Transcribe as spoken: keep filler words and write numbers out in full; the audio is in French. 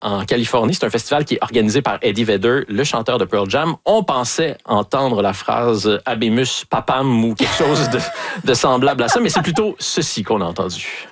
en Californie. C'est un festival qui est organisé par Eddie Vedder, le chanteur de Pearl Jam. On pensait entendre la phrase « Habemus Papam » ou quelque chose de, de semblable à ça, mais c'est plutôt ceci qu'on a entendu.